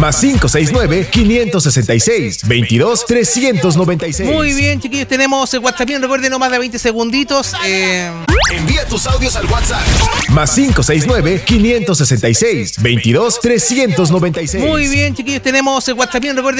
Más 569-566-22-396. Muy bien, chiquillos, tenemos el WhatsApp. Recuerden, no más de 20 segunditos. Envía tus audios al WhatsApp. Más 569-566-22-396. Muy bien, chiquillos, tenemos el WhatsApp. Recuerden.